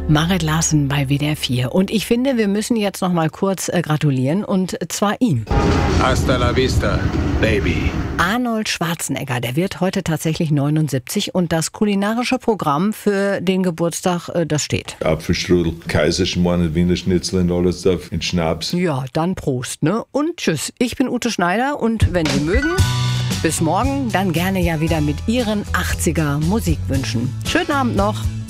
Marit Larsen bei WDR 4. Und ich finde, wir müssen jetzt noch mal kurz gratulieren, und zwar ihm. Hasta la vista, baby. Arnold Schwarzenegger, der wird heute tatsächlich 79 und das kulinarische Programm für den Geburtstag, das steht. Apfelstrudel, Kaiserschmarrn, Wiener Schnitzel und alles drauf in Schnaps. Ja, dann Prost, ne? Und tschüss. Ich bin Ute Schneider und wenn Sie mögen, bis morgen, dann gerne ja wieder mit Ihren 80er Musikwünschen. Schönen Abend noch.